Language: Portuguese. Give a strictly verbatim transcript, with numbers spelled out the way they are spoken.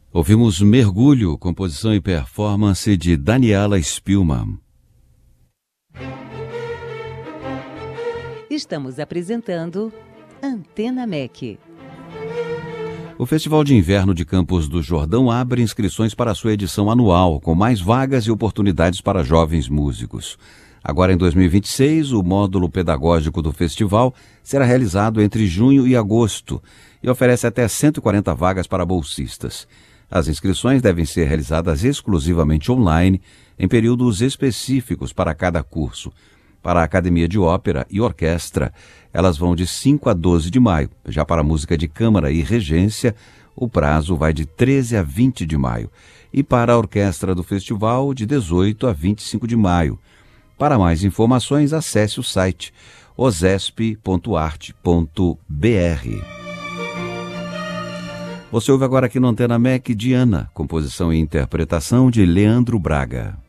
Ouvimos Mergulho, composição e performance de Daniela Spielmann. Estamos apresentando Antena M E C. O Festival de Inverno de Campos do Jordão abre inscrições para a sua edição anual, com mais vagas e oportunidades para jovens músicos. Agora, em dois mil e vinte e seis, o módulo pedagógico do festival será realizado entre junho e agosto e oferece até cento e quarenta vagas para bolsistas. As inscrições devem ser realizadas exclusivamente online, em períodos específicos para cada curso. Para a Academia de Ópera e Orquestra, elas vão de cinco a doze de maio. Já para a música de câmara e regência, o prazo vai de treze a vinte de maio. E para a orquestra do festival, de dezoito a vinte e cinco de maio. Para mais informações, acesse o site osesp ponto arte ponto br. Você ouve agora aqui no Antena M E C Diana, composição e interpretação de Leandro Braga.